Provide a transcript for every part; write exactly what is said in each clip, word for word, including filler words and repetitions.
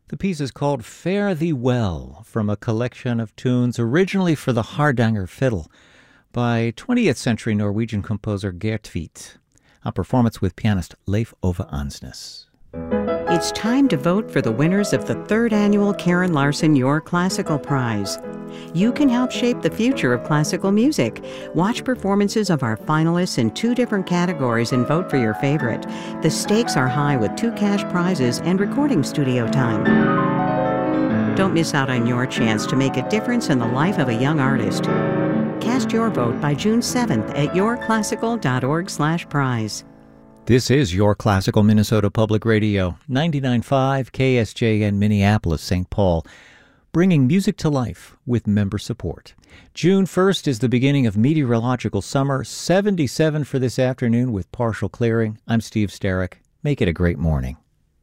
The piece is called Fare Thee Well, from a collection of tunes originally for the Hardanger fiddle by twentieth century Norwegian composer Geert Tvedt, a performance with pianist Leif Ove Ansnes. It's time to vote for the winners of the third annual Karen Larson Your Classical Prize. You can help shape the future of classical music. Watch performances of our finalists in two different categories and vote for your favorite. The stakes are high with two cash prizes and recording studio time. Don't miss out on your chance to make a difference in the life of a young artist. Cast your vote by June seventh at yourclassical.org slash prize. This is Your Classical Minnesota Public Radio, ninety-nine point five K S J N Minneapolis, Saint Paul, bringing music to life with member support. June first is the beginning of meteorological summer, seventy-seven for this afternoon with partial clearing. I'm Steve Sterrick. Make it a great morning.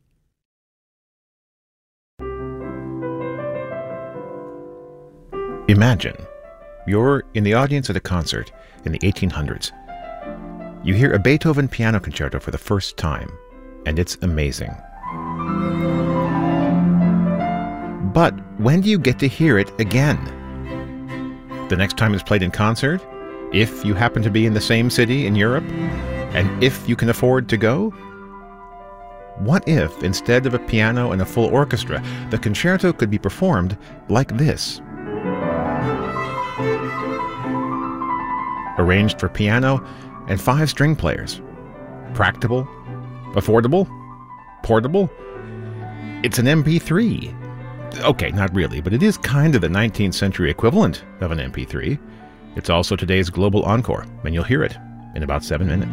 Imagine you're in the audience at a concert in the eighteen hundreds. You hear a Beethoven piano concerto for the first time, and it's amazing. But when do you get to hear it again? The next time it's played in concert? If you happen to be in the same city in Europe? And if you can afford to go? What if, instead of a piano and a full orchestra, the concerto could be performed like this? Arranged for piano and five string players. Practical? Affordable? Portable? It's an M P three. Okay, not really, but it is kind of the nineteenth century equivalent of an M P three. It's also today's global encore, and you'll hear it in about seven minutes.